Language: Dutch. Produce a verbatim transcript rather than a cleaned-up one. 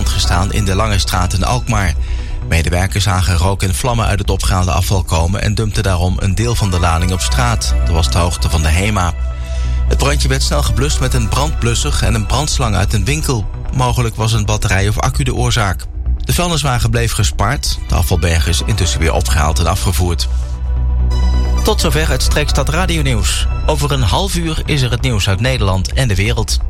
gestaan in de Lange Straat in Alkmaar. Medewerkers zagen rook en vlammen uit het opgehaalde afval komen en dumpten daarom een deel van de lading op straat. Dat was de hoogte van de HEMA. Het brandje werd snel geblust met een brandblusser en een brandslang uit een winkel. Mogelijk was een batterij of accu de oorzaak. De vuilniswagen bleef gespaard. De afvalberg is intussen weer opgehaald en afgevoerd. Tot zover het Streekstad Radio Nieuws. Over een half uur is er het nieuws uit Nederland en de wereld.